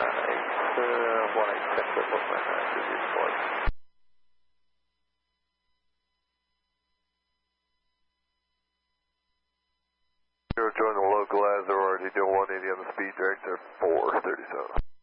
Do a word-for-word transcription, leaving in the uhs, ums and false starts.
eight, uh, one eight six, one nine nine, two zero four. You're joining the localizer already doing one eighty on the speed director four thirty-seven.